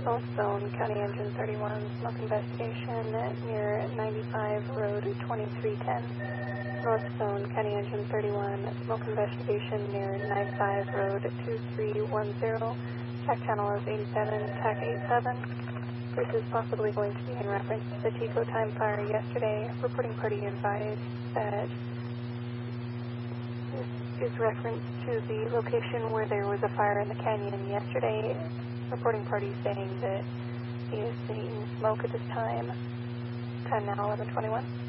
North Zone, County Engine 31, smoke investigation near 95 Road 2310. North Zone, County Engine 31, smoke investigation near 95 Road 2310. TAC channel is 87, TAC 87. This is possibly going to be in reference to the TECO time fire yesterday. Reporting party advised that this is reference to the location where there was a fire in the canyon yesterday. Reporting party saying that he is seeing smoke at this time. Time now 11:21.